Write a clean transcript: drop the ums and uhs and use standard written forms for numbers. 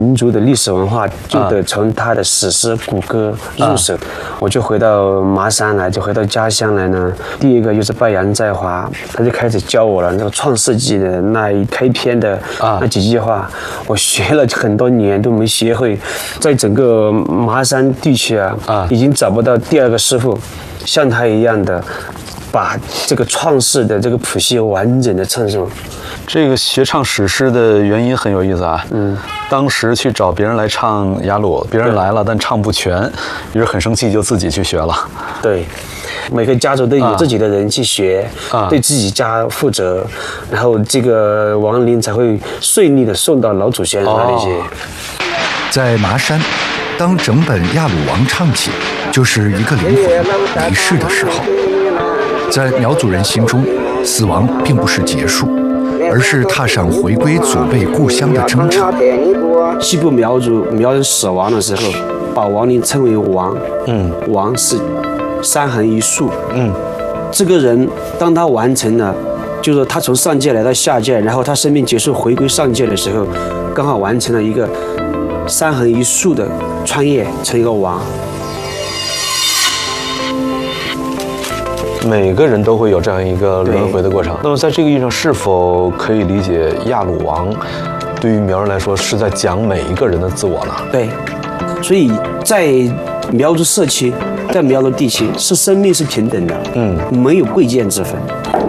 民族的历史文化就得从他的史诗古歌入手。我就回到麻山来，就回到家乡来呢。第一个就是拜杨在华，他就开始教我了那个《创世纪》的那一开篇的那几句话，我学了很多年都没学会。在整个麻山地区已经找不到第二个师傅像他一样的把这个创世的这个谱系完整的唱诵。 这个学唱史诗的原因很有意思啊。当时去找别人来唱雅鲁，别人来了但唱不全，于是很生气，就自己去学了。 对，每个家族都有自己的人去学，对自己家负责，然后这个亡灵才会顺利的送到老祖先那里去。 在麻山，当整本《亚鲁王》唱起，就是一个灵魂离世的时候。在苗族人心中，死亡并不是结束，而是踏上回归祖辈故乡的征程。 西部苗族苗人死亡的时候，把亡灵称为王。王是三横一竖。这个人当他完成了，就是说他从上界来到下界，然后他生命结束回归上界的时候，刚好完成了一个三横一竖的穿越，成一个王。 每个人都会有这样一个轮回的过程。那么在这个意义上，是否可以理解亚鲁王对于苗人来说是在讲每一个人的自我呢？ 对，所以在苗族社区，在苗族地区，是生命是平等的，没有贵贱之分。